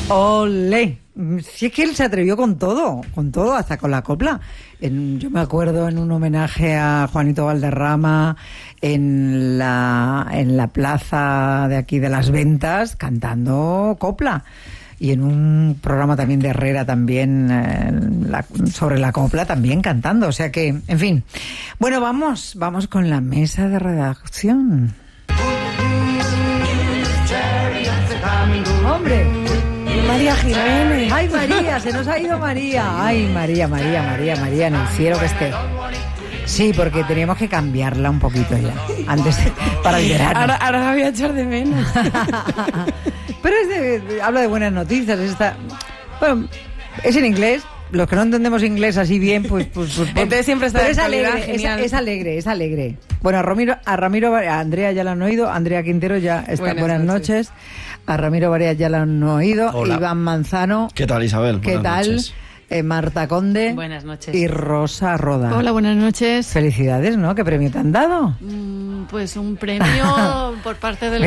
¡Olé! Si es que él se atrevió con todo, hasta con la copla. Yo me acuerdo en un homenaje a Juanito Valderrama en la plaza de aquí de Las Ventas, cantando copla. Y en un programa también de Herrera también sobre la copla también cantando. O sea que, en fin. Bueno, vamos con la mesa de redacción. ¡Hombre! María Jiménez. ¡Ay, María! Se nos ha ido María. ¡Ay, María, en el cielo que esté! Sí, porque teníamos que cambiarla un poquito ya, antes para el verano. Ahora la voy a echar de menos. Pero habla de buenas noticias. Bueno, es en inglés. Los que no entendemos inglés así bien, pues entonces siempre está es alegre, genial. es alegre. Bueno, a Ramiro, a Andrea ya la han oído, Andrea Quintero ya está. Buenas noches. A Ramiro Barea ya la han oído. Hola. Iván Manzano. ¿Qué tal, Isabel? ¿Qué Buenas tal? noches. Marta Conde. Buenas noches. Y Rosa Roda. Hola, buenas noches. Felicidades, ¿no? ¿Qué premio te han dado? Pues un premio por parte del